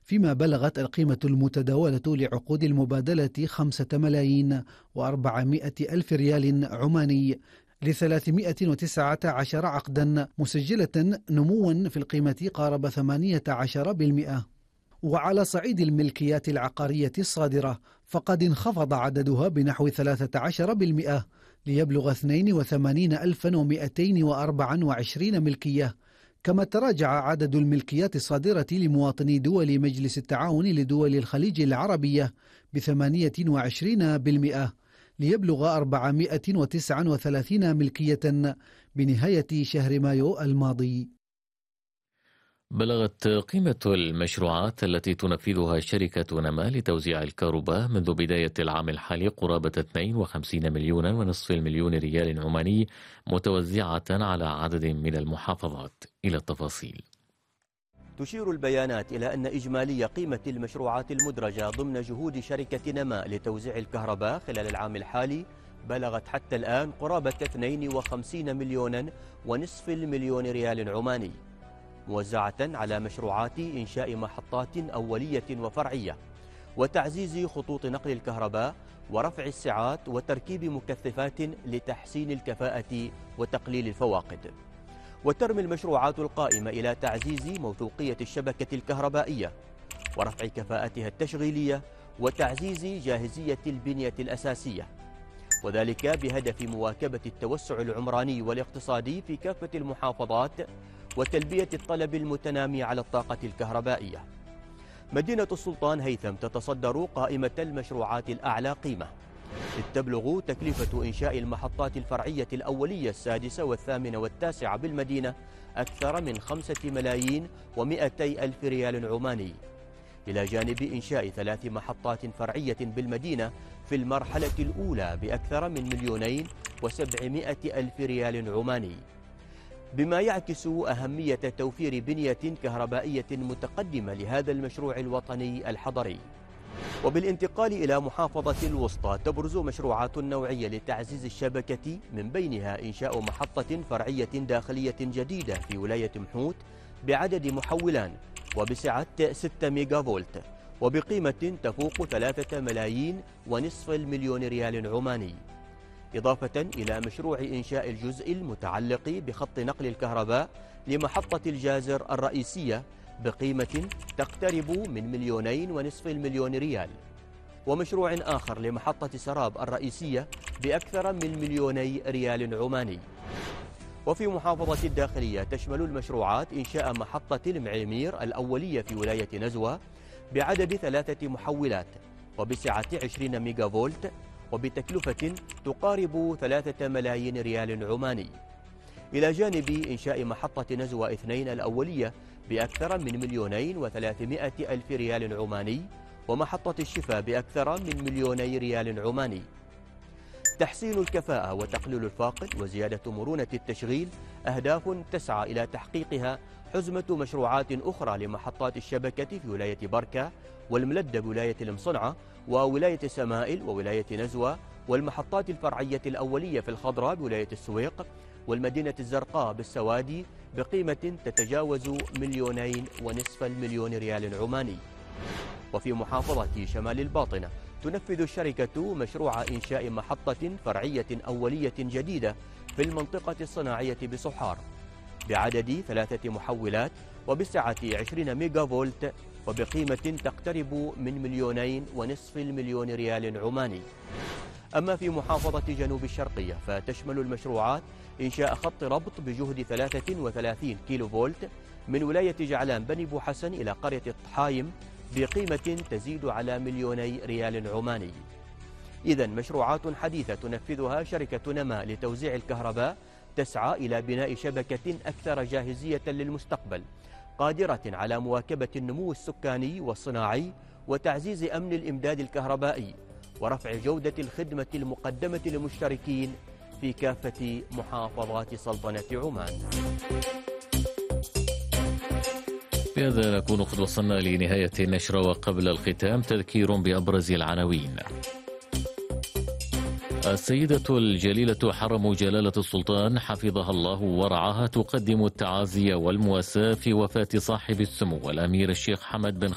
فيما بلغت القيمة المتداولة لعقود المبادلة 5,400,000 ريال عماني ل319 عقدا، مسجلة نموا في القيمة قارب 18%. وعلى صعيد الملكيات العقارية الصادرة فقد انخفض عددها بنحو 13% ليبلغ 82,224 ملكية، كما تراجع عدد الملكيات الصادرة لمواطني دول مجلس التعاون لدول الخليج العربية ب28% ليبلغ 439 ملكية بنهاية شهر مايو الماضي. بلغت قيمة المشروعات التي تنفذها شركة نما لتوزيع الكهرباء منذ بداية العام الحالي قرابة 52 مليون ونصف المليون ريال عماني، متوزعة على عدد من المحافظات. إلى التفاصيل. تشير البيانات إلى أن إجمالي قيمة المشروعات المدرجة ضمن جهود شركة نما لتوزيع الكهرباء خلال العام الحالي بلغت حتى الآن قرابة 52 مليون ونصف المليون ريال عماني، موزعة على مشروعات إنشاء محطات أولية وفرعية وتعزيز خطوط نقل الكهرباء ورفع السعات وتركيب مكثفات لتحسين الكفاءة وتقليل الفواقد. وترمي المشروعات القائمة إلى تعزيز موثوقية الشبكة الكهربائية ورفع كفاءتها التشغيلية وتعزيز جاهزية البنية الأساسية، وذلك بهدف مواكبة التوسع العمراني والاقتصادي في كافة المحافظات وتلبية الطلب المتنامي على الطاقة الكهربائية. مدينة السلطان هيثم تتصدر قائمة المشروعات الأعلى قيمة، إذ تبلغ تكلفة إنشاء المحطات الفرعية الأولية 6 و8 و9 بالمدينة أكثر من 5,200,000 ريال عماني، إلى جانب إنشاء 3 محطات فرعية بالمدينة في المرحلة الأولى بأكثر من 2,700,000 ريال عماني، بما يعكس أهمية توفير بنية كهربائية متقدمة لهذا المشروع الوطني الحضري. وبالانتقال إلى محافظة الوسطى تبرز مشروعات نوعية لتعزيز الشبكة، من بينها إنشاء محطة فرعية داخلية جديدة في ولاية محوت بعدد محولان وبسعة 6 ميجا فولت وبقيمة تفوق 3,500,000 ريال عماني، إضافة إلى مشروع إنشاء الجزء المتعلق بخط نقل الكهرباء لمحطة الجازر الرئيسية بقيمة تقترب من 2,500,000 ريال، ومشروع آخر لمحطة سراب الرئيسية بأكثر من 2,000,000 ريال عماني. وفي محافظة الداخلية تشمل المشروعات إنشاء محطة المعيمير الأولية في ولاية نزوة بعدد 3 محولات وبسعة 20 ميجا فولت وبتكلفة تقارب 3 ملايين ريال عماني، إلى جانب إنشاء محطة نزوة 2 الأولية بأكثر من 2,300,000 ريال عماني ومحطة الشفا بأكثر من 2,000,000 ريال عماني. تحسين الكفاءة وتقليل الفاقد وزيادة مرونة التشغيل أهداف تسعى إلى تحقيقها حزمة مشروعات أخرى لمحطات الشبكة في ولاية بركة والملدة بولاية المصنعة وولاية سمائل وولاية نزوة، والمحطات الفرعية الأولية في الخضراء بولاية السويق والمدينة الزرقاء بالسوادي بقيمة تتجاوز 2,500,000 ريال عماني. وفي محافظة شمال الباطنة تنفذ الشركة مشروع إنشاء محطة فرعية أولية جديدة في المنطقة الصناعية بصحار بعدد 3 محولات وبسعة 20 ميجا فولت وبقيمة تقترب من 2,500,000 ريال عماني. أما في محافظة جنوب الشرقية فتشمل المشروعات إنشاء خط ربط بجهد 33 كيلو فولت من ولاية جعلان بني بو حسن إلى قرية الطحايم بقيمة تزيد على 2,000,000 ريال عماني. إذن مشروعات حديثة تنفذها شركة نما لتوزيع الكهرباء تسعى إلى بناء شبكة أكثر جاهزية للمستقبل، قادرة على مواكبة النمو السكاني والصناعي وتعزيز أمن الإمداد الكهربائي ورفع جودة الخدمة المقدمة للمشتركين في كافة محافظات سلطنة عمان. بهذا نكون قد وصلنا لنهاية النشرة، وقبل الختام تذكير بأبرز العناوين. السيدة الجليلة حرم جلالة السلطان حفظها الله ورعاها تقدم التعازي والمواساة في وفاة صاحب السمو الأمير الشيخ حمد بن